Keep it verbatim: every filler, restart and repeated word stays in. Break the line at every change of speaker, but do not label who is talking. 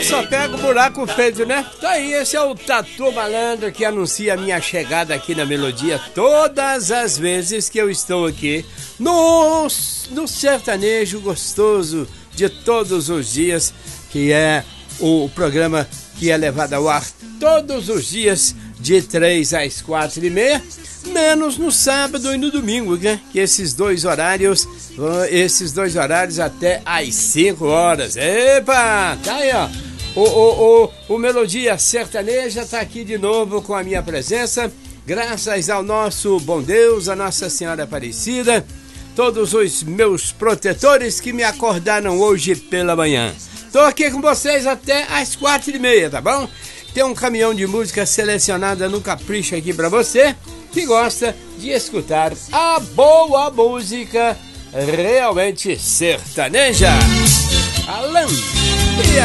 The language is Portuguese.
só pego o buraco feito, né? Tá aí, esse é o Tatu Malandro que anuncia a minha chegada aqui na Melodia todas as vezes que eu estou aqui no, no sertanejo gostoso de todos os dias, que é o programa que é levado ao ar todos os dias de três às quatro e meia, menos no sábado e no domingo, né? Que esses dois horários, esses dois horários até às cinco horas. Epa! Tá aí, ó. O, o, o, o Melodia Sertaneja tá aqui de novo com a minha presença, graças ao nosso bom Deus, a Nossa Senhora Aparecida, todos os meus protetores que me acordaram hoje pela manhã. Tô aqui com vocês até às quatro e meia, tá bom? Tem um caminhão de música selecionada no capricho aqui pra você que gosta de escutar a boa música realmente sertaneja. Alan e a